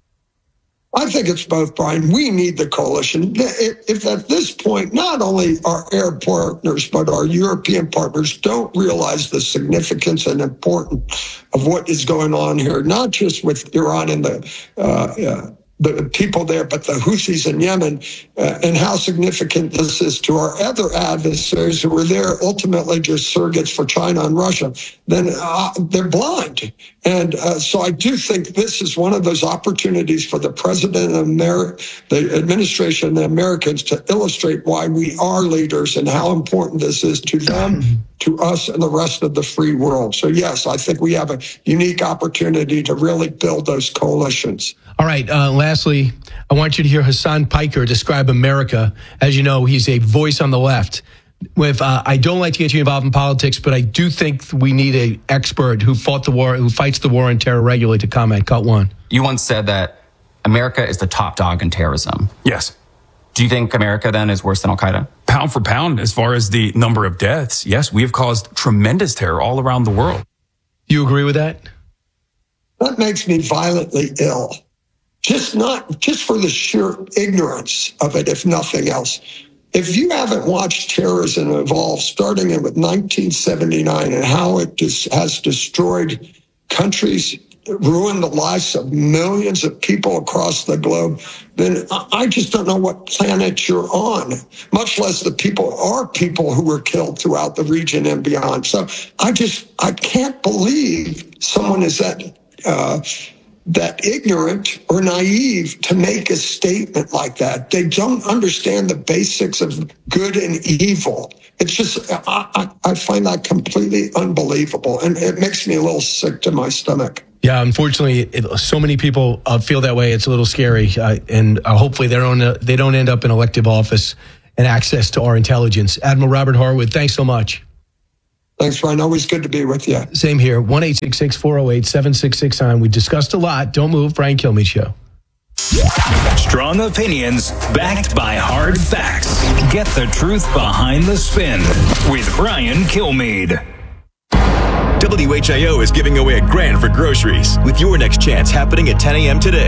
I think it's both, Brian. We need the coalition. If at this point, not only our air partners, but our European partners don't realize the significance and importance of what is going on here, not just with Iran and the uh, uh, the people there, but the Houthis in Yemen, uh, and how significant this is to our other adversaries who were there ultimately just surrogates for China and Russia, then uh, they're blind. And uh, so I do think this is one of those opportunities for the president of America, the administration and the Americans to illustrate why we are leaders and how important this is to them, to us, and the rest of the free world. So yes, I think we have a unique opportunity to really build those coalitions. All right. Uh, lastly, I want you to hear Hassan Piker describe America. As you know, he's a voice on the left. With uh, I don't like to get you involved in politics, but I do think we need an expert who fought the war, who fights the war on terror regularly to comment. Cut one. You once said that America is the top dog in terrorism. Yes. Do you think America then is worse than Al Qaeda? Pound for pound, as far as the number of deaths, yes, we have caused tremendous terror all around the world. You agree with that? That makes me violently ill. Just not, just for the sheer ignorance of it, if nothing else. If you haven't watched terrorism evolve, starting in with nineteen seventy-nine and how it just has destroyed countries, ruined the lives of millions of people across the globe, then I just don't know what planet you're on, much less the people, our people who were killed throughout the region and beyond. So I just, I can't believe someone is that, uh, that ignorant or naive to make a statement like that. They don't understand the basics of good and evil. It's just, I, I find that completely unbelievable. And it makes me a little sick to my stomach. Yeah, unfortunately, it, so many people uh, feel that way. It's a little scary. Uh, and uh, hopefully they don't, uh, they don't end up in elective office and access to our intelligence. Admiral Robert Harwood, thanks so much. Thanks, Ryan. Always good to be with you. Same here. one eight six six, four oh eight, seven six six nine. We discussed a lot. Don't move. Brian Kilmeade Show. Strong opinions backed by hard facts. Get the truth behind the spin with Brian Kilmeade. W H I O is giving away a grand for groceries with your next chance happening at ten a.m. today.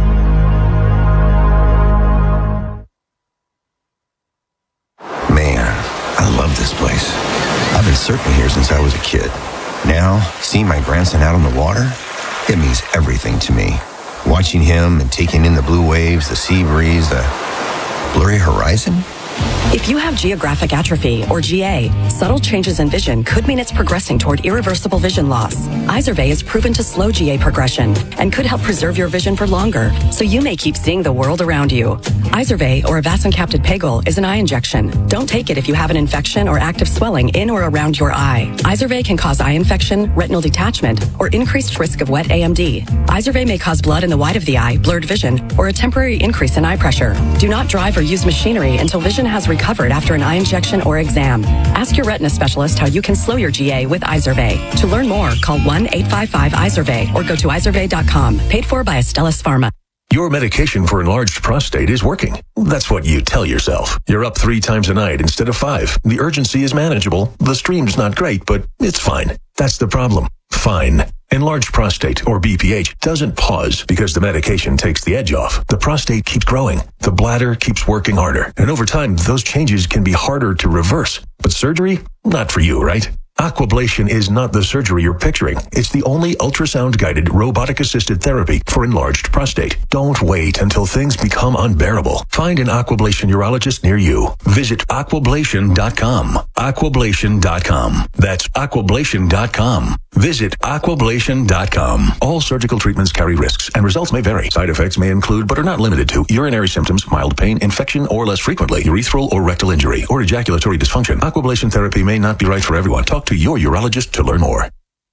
Man, I love this place. I've been surfing here since I was a kid. Now, seeing my grandson out on the water, it means everything to me. Watching him and taking in the blue waves, the sea breeze, the blurry horizon. If you have geographic atrophy, or G A, subtle changes in vision could mean it's progressing toward irreversible vision loss. Izervay is proven to slow G A progression and could help preserve your vision for longer, so you may keep seeing the world around you. Izervay, or avacincaptad pegol, is an eye injection. Don't take it if you have an infection or active swelling in or around your eye. Izervay can cause eye infection, retinal detachment, or increased risk of wet A M D. Izervay may cause blood in the white of the eye, blurred vision, or a temporary increase in eye pressure. Do not drive or use machinery until vision has regained recovered after an eye injection or exam. Ask your retina specialist how you can slow your G A with Izervay. To learn more, call one eight five five Izervay or go to izervay dot com. Paid for by Astellas Pharma. Your medication for enlarged prostate is working. That's what you tell yourself. You're up three times a night instead of five. The urgency is manageable. The stream's not great, but it's fine. That's the problem. Fine. Enlarged prostate, or B P H, doesn't pause because the medication takes the edge off. The prostate keeps growing. The bladder keeps working harder. And over time, those changes can be harder to reverse. But surgery? Not for you, right? Aquablation is not the surgery you're picturing. It's the only ultrasound-guided, robotic-assisted therapy for enlarged prostate. Don't wait until things become unbearable. Find an Aquablation urologist near you. Visit aquablation dot com. aquablation dot com. That's aquablation dot com. Visit aquablation dot com. All surgical treatments carry risks, and results may vary. Side effects may include, but are not limited to, urinary symptoms, mild pain, infection, or less frequently, urethral or rectal injury, or ejaculatory dysfunction. Aquablation therapy may not be right for everyone. Talk to your urologist to learn more.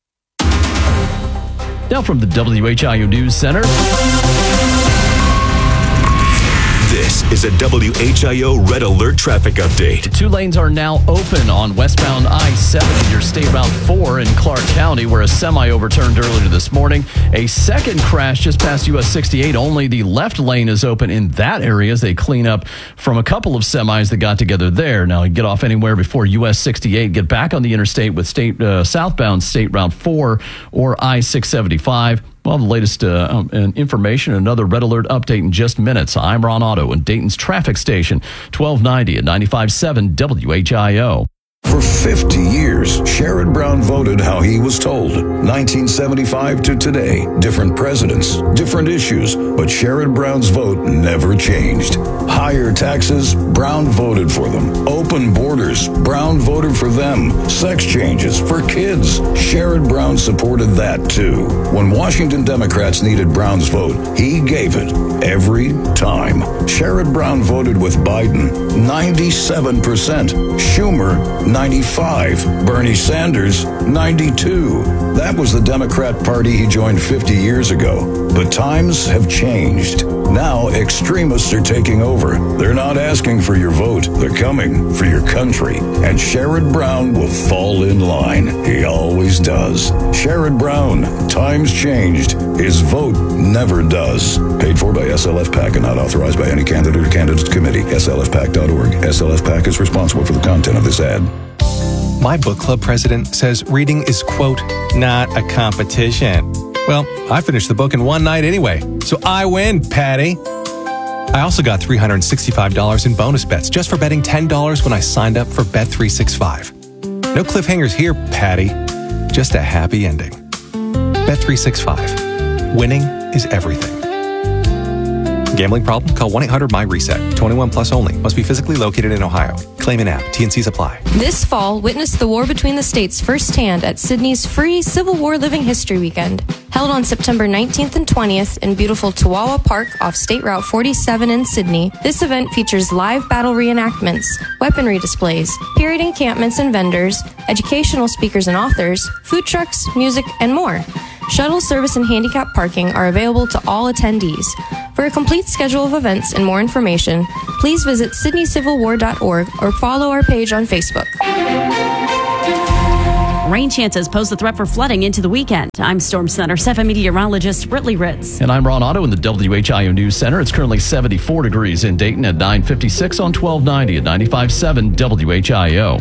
Now from the W H I O News Center. This is a W H I O Red Alert traffic update. Two lanes are now open on westbound I seventy, your State Route four in Clark County, where a semi overturned earlier this morning. A second crash just past U S sixty-eight. Only the left lane is open in that area as they clean up from a couple of semis that got together there. Now, get off anywhere before U S sixty-eight. Get back on the interstate with state uh, southbound State Route four or I six seventy-five. Well, the latest uh, um, information, another Red Alert update in just minutes. I'm Ron Otto in Dayton's traffic station, twelve ninety and ninety-five point seven W H I O. For fifty years, Sherrod Brown voted how he was told. nineteen seventy-five to today, different presidents, different issues, but Sherrod Brown's vote never changed. Higher taxes, Brown voted for them. Open borders, Brown voted for them. Sex changes for kids, Sherrod Brown supported that too. When Washington Democrats needed Brown's vote, he gave it every time. Sherrod Brown voted with Biden, ninety-seven percent. Schumer, ninety-five. Bernie Sanders, ninety-two. That was the Democrat Party he joined fifty years ago. But times have changed. Now extremists are taking over. They're not asking for your vote. They're coming for your country. And Sherrod Brown will fall in line. He always does. Sherrod Brown, times changed. His vote never does. Paid for by S L F PAC and not authorized by any candidate or candidates committee. S L F PAC dot org. S L F PAC is responsible for the content of this ad. My book club president says reading is, quote, not a competition. Well, I finished the book in one night anyway, so I win, Patty. I also got three hundred sixty-five dollars in bonus bets just for betting ten dollars when I signed up for Bet three sixty-five. No cliffhangers here, Patty. Just a happy ending. Bet three sixty-five. Winning is everything. Gambling problem? Call one eight hundred M Y reset. twenty-one plus only. Must be physically located in Ohio. Claim in app. T and C's apply. This fall, witness the war between the states firsthand at Sydney's free Civil War Living History Weekend. Held on September nineteenth and twentieth in beautiful Tawawa Park off State Route forty-seven in Sydney, this event features live battle reenactments, weaponry displays, period encampments and vendors, educational speakers and authors, food trucks, music, and more. Shuttle service and handicap parking are available to all attendees. For a complete schedule of events and more information, please visit sydney civil war dot org or follow our page on Facebook. Rain chances pose a threat for flooding into the weekend. I'm Storm Center seven meteorologist Britley Ritz. And I'm Ron Otto in the W H I O News Center. It's currently seventy-four degrees in Dayton at nine fifty-six on twelve ninety at ninety-five point seven W H I O.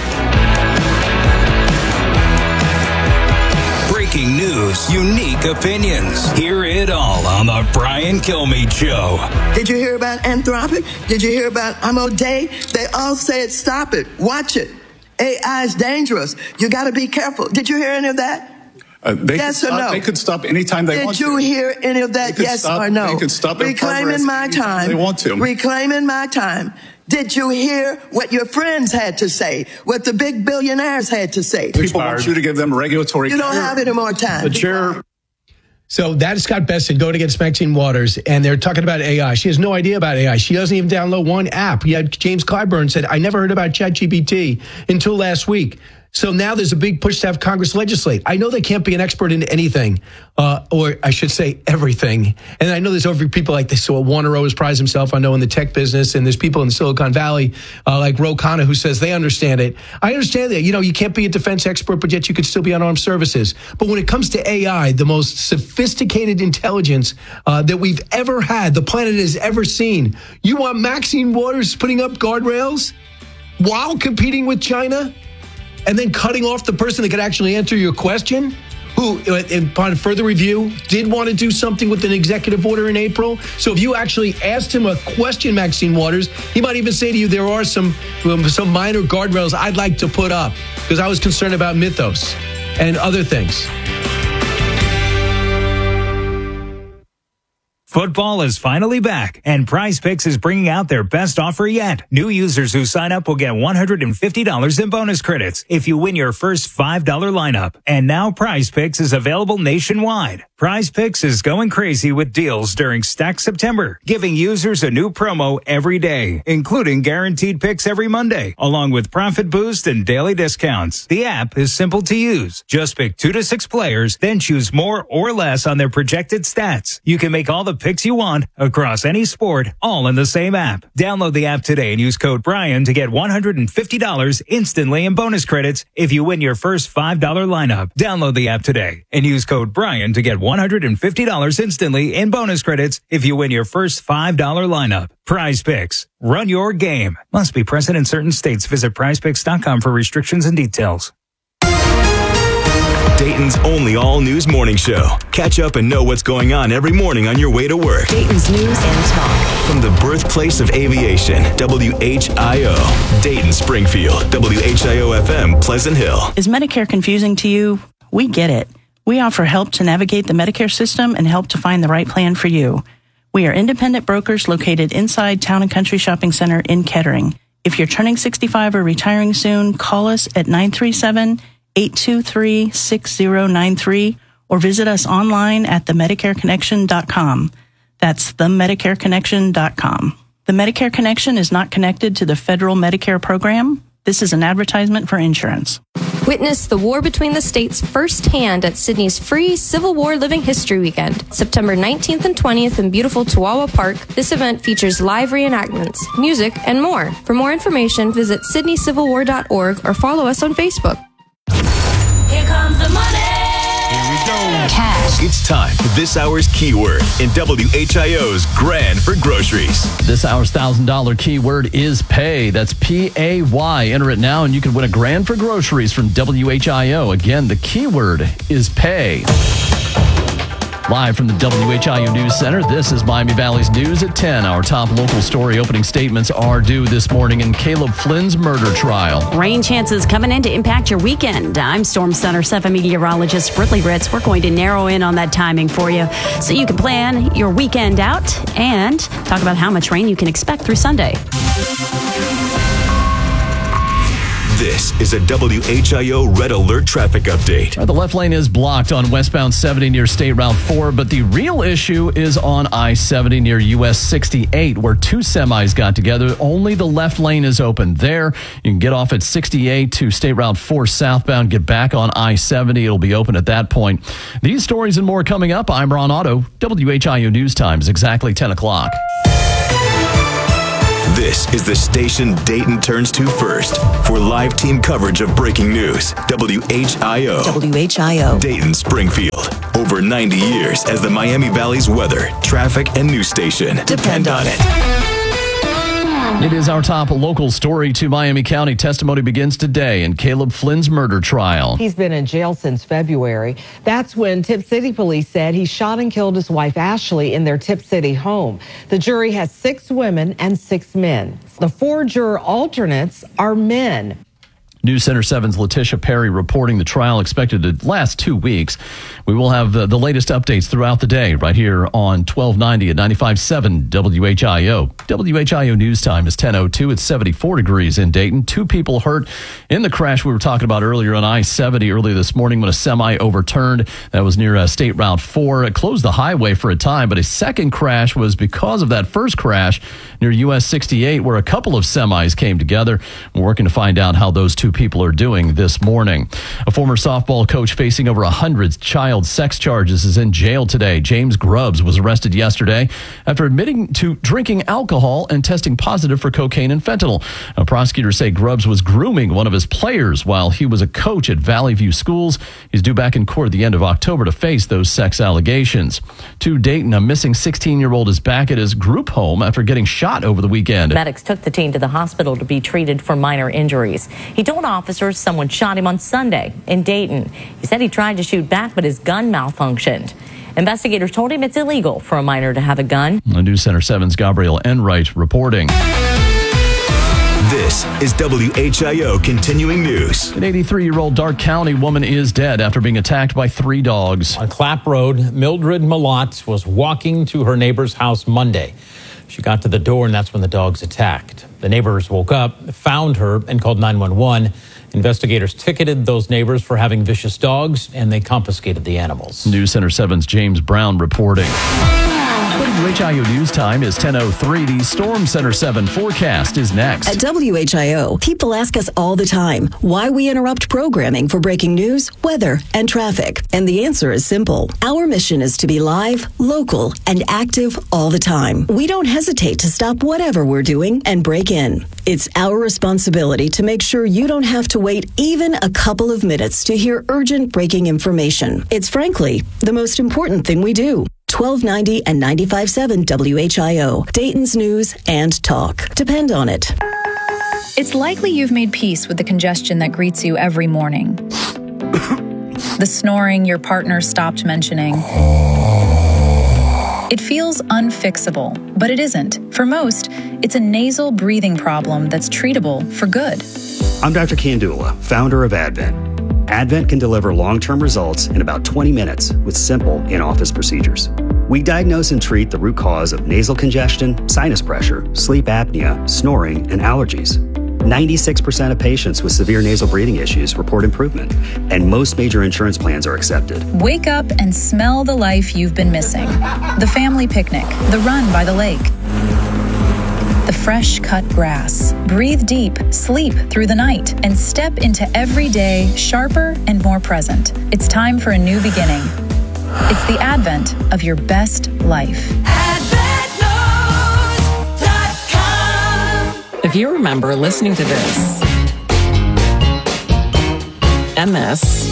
Breaking news, unique opinions. Hear it all on the Brian Kilmeade Show. Did you hear about Anthropic? Did you hear about Imo Day? They all said, stop it, watch it. A I is dangerous. You got to be careful. Did you hear any of that? Uh, they yes could or stop, no? They could stop anytime they Did want you to. hear any of that? Yes stop, or no? They could stop their Reclaiming my time. They want to. Reclaiming my time. Did you hear what your friends had to say? What the big billionaires had to say? People want you to give them regulatory. You don't have any more time. The chair. So that is Scott Besson going against Maxine Waters, and they're talking about A I. She has no idea about A I. She doesn't even download one app. Yet James Clyburn said, I never heard about ChatGPT until last week. So now there's a big push to have Congress legislate. I know they can't be an expert in anything, uh, or I should say everything. And I know there's over people like this. So Warner always prides himself, I know, in the tech business. And there's people in Silicon Valley, uh, like Ro Khanna, who says they understand it. I understand that. You know, you can't be a defense expert, but yet you could still be on armed services. But when it comes to A I, the most sophisticated intelligence uh, that we've ever had, the planet has ever seen, you want Maxine Waters putting up guardrails while competing with China? And then cutting off the person that could actually answer your question, who, upon further review, did want to do something with an executive order in April. So if you actually asked him a question, Maxine Waters, he might even say to you, there are some, some minor guardrails I'd like to put up because I was concerned about Mythos and other things. Football is finally back, and Prize Picks is bringing out their best offer yet. New users who sign up will get one hundred fifty dollars in bonus credits if you win your first five dollar lineup. And now Prize Picks is available nationwide. Prize Picks is going crazy with deals during Stack September, giving users a new promo every day, including guaranteed picks every Monday, along with profit boost and daily discounts. The app is simple to use. Just pick two to six players, then choose more or less on their projected stats. You can make all the picks you want across any sport, all in the same app. Download the app today and use code Brian to get one hundred fifty dollars instantly in bonus credits if you win your first five dollar lineup. Download the app today and use code Brian to get one hundred fifty dollars instantly in bonus credits if you win your first five dollar lineup. Prize Picks. Run your game. Must be present in certain states. Visit prize picks dot com for restrictions and details. Dayton's only all-news morning show. Catch up and know what's going on every morning on your way to work. Dayton's News and Talk. From the birthplace of aviation, W H I O. Dayton, Springfield, W H I O F M, Pleasant Hill. Is Medicare confusing to you? We get it. We offer help to navigate the Medicare system and help to find the right plan for you. We are independent brokers located inside Town and Country Shopping Center in Kettering. If you're turning sixty-five or retiring soon, call us at nine three seven, eight two three, six zero nine three or visit us online at the medicare connection dot com. That's the medicare connection dot com. The Medicare Connection is not connected to the federal Medicare program. This is an advertisement for insurance. Witness the war between the states firsthand at Sydney's free Civil War Living History Weekend, September nineteenth and twentieth in beautiful Toowowa Park. This event features live reenactments, music, and more. For more information, visit sydney civil war dot org or follow us on Facebook. Here comes the money. Here we go. Cash. It's time for this hour's keyword in W H I O's Grand for Groceries. This hour's one thousand dollars keyword is pay. That's P A Y. Enter it now and you can win a grand for groceries from W H I O. Again, the keyword is pay. Live from the W H I O News Center, this is Miami Valley's News at ten. Our top local story opening statements are due this morning in Caleb Flynn's murder trial. Rain chances coming in to impact your weekend. I'm Storm Center seven meteorologist Britley Ritz. We're going to narrow in on that timing for you so you can plan your weekend out and talk about how much rain you can expect through Sunday. This is a W H I O Red Alert traffic update. The left lane is blocked on westbound seventy near State Route four, but the real issue is on I seventy near U S sixty-eight, where two semis got together. Only the left lane is open there. You can get off at sixty-eight to State Route four southbound, get back on I seventy. It'll be open at that point. These stories and more coming up. I'm Ron Otto. W H I O News Time is exactly ten o'clock. This is the station Dayton turns to first for live team coverage of breaking news. W H I O. W H I O. Dayton, Springfield. Over ninety years as the Miami Valley's weather, traffic, and news station. Depend on it. It is our top local story to Miami County. Testimony begins today in Caleb Flynn's murder trial. He's been in jail since February. That's when Tipp City police said he shot and killed his wife Ashley in their Tipp City home. The jury has six women and six men. The four juror alternates are men. News Center seven's Letitia Perry reporting the trial expected to last two weeks. We will have the, the latest updates throughout the day right here on twelve ninety at ninety-five point seven W H I O. W H I O News Time is ten oh two. It's seventy-four degrees in Dayton. Two people hurt in the crash we were talking about earlier on I seventy earlier this morning when a semi overturned. That was near uh, State Route four. It closed the highway for a time, but a second crash was because of that first crash near U S sixty-eight where a couple of semis came together. We're working to find out how those two people are doing this morning. A former softball coach facing over one hundred child sex charges is in jail today. James Grubbs was arrested yesterday after admitting to drinking alcohol and testing positive for cocaine and fentanyl. Now, prosecutors say Grubbs was grooming one of his players while he was a coach at Valley View Schools. He's due back in court at the end of October to face those sex allegations. To Dayton, a missing sixteen-year-old is back at his group home after getting shot over the weekend. Medics took the teen to the hospital to be treated for minor injuries. He told officers someone shot him on Sunday in Dayton. He said he tried to shoot back, but his gun malfunctioned. Investigators told him it's illegal for a minor to have a gun. The News Center seven's Gabrielle Enright reporting. This is W H I O Continuing News. An eighty-three-year-old Darke County woman is dead after being attacked by three dogs. On Clapp Road, Mildred Malott was walking to her neighbor's house Monday. She got to the door, and that's when the dogs attacked. The neighbors woke up, found her, and called nine one one. Investigators ticketed those neighbors for having vicious dogs, and they confiscated the animals. News Center seven's James Brown reporting. W H I O News Time is ten oh three. The Storm Center seven forecast is next. At W H I O, people ask us all the time why we interrupt programming for breaking news, weather, and traffic. And the answer is simple. Our mission is to be live, local, and active all the time. We don't hesitate to stop whatever we're doing and break in. It's our responsibility to make sure you don't have to wait even a couple of minutes to hear urgent breaking information. It's frankly the most important thing we do. twelve ninety and ninety-five point seven W H I O, Dayton's news and talk. Depend on it. It's likely you've made peace with the congestion that greets you every morning. The snoring your partner stopped mentioning. It feels unfixable, but it isn't. For most, it's a nasal breathing problem that's treatable for good. I'm Doctor Kandula, founder of Advent. Advent can deliver long-term results in about twenty minutes with simple in-office procedures. We diagnose and treat the root cause of nasal congestion, sinus pressure, sleep apnea, snoring, and allergies. ninety-six percent of patients with severe nasal breathing issues report improvement, and most major insurance plans are accepted. Wake up and smell the life you've been missing. The family picnic, the run by the lake, the fresh cut grass. Breathe deep, sleep through the night, and step into every day sharper and more present. It's time for a new beginning. It's the advent of your best life. If you remember listening to this, and this,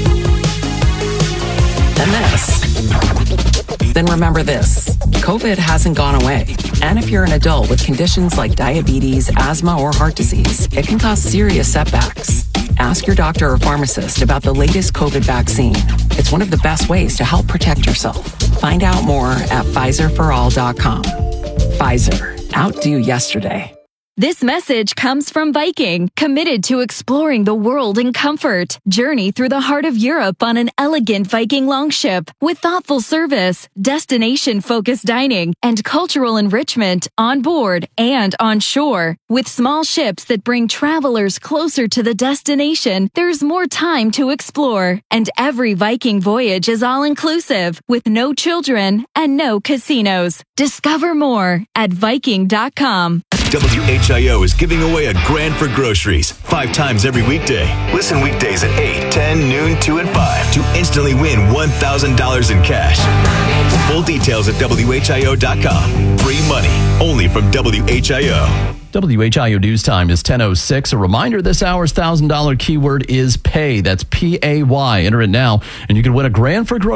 and this, then remember this. COVID hasn't gone away. And if you're an adult with conditions like diabetes, asthma, or heart disease, it can cause serious setbacks. Ask your doctor or pharmacist about the latest COVID vaccine. It's one of the best ways to help protect yourself. Find out more at Pfizer for all dot com. Pfizer. Outdo yesterday. This message comes from Viking, committed to exploring the world in comfort. Journey through the heart of Europe on an elegant Viking longship with thoughtful service, destination-focused dining, and cultural enrichment on board and on shore. With small ships that bring travelers closer to the destination, there's more time to explore. And every Viking voyage is all-inclusive, with no children and no casinos. Discover more at Viking dot com. W H I O is giving away a grand for groceries five times every weekday. Listen weekdays at eight, ten, noon, two, and five to instantly win one thousand dollars in cash. Full details at W H I O dot com. Free money only from W H I O. W H I O News Time is ten oh six. A reminder, this hour's one thousand dollars keyword is pay. That's P A Y. Enter it now, and you can win a grand for groceries.